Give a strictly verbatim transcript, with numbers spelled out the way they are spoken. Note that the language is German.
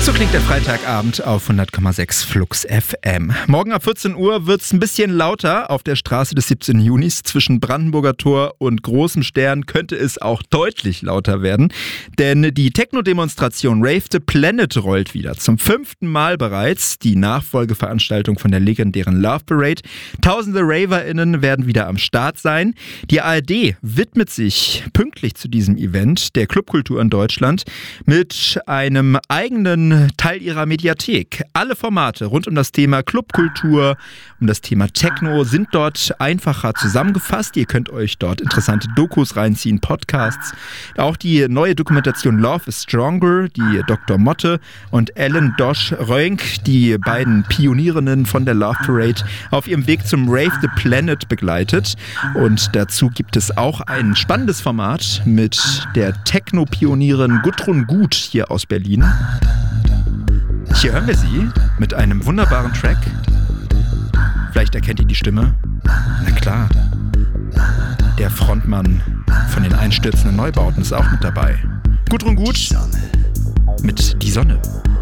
So klingt der Freitagabend auf hundert Komma sechs Flux F M. Morgen ab vierzehn Uhr wird's ein bisschen lauter auf der Straße des siebzehnten Junis. Zwischen Brandenburger Tor und Großem Stern könnte es auch deutlich lauter werden. Denn die Techno-Demonstration Rave the Planet rollt wieder. Zum fünften Mal bereits. Die Nachfolgeveranstaltung von der legendären Love Parade. Tausende RaverInnen werden wieder am Start sein. Die A R D widmet sich pünktlich zu diesem Event der Clubkultur in Deutschland mit einem eigenen Teil ihrer Mediathek. Alle Formate rund um das Thema Clubkultur, um das Thema Techno sind dort einfacher zusammengefasst. Ihr könnt euch dort interessante Dokus reinziehen, Podcasts. Auch die neue Dokumentation Love is Stronger, die Doktor Motte und Ellen Dosch-Röink, die beiden Pionierinnen von der Love Parade, auf ihrem Weg zum Rave the Planet begleitet. Und dazu gibt es auch ein spannendes Format mit der Techno-Pionierin Gudrun Gut hier aus Berlin. Hier hören wir sie mit einem wunderbaren Track. Vielleicht erkennt ihr die Stimme. Na klar. Der Frontmann von den einstürzenden Neubauten ist auch mit dabei. Gudrun Gut mit Die Sonne.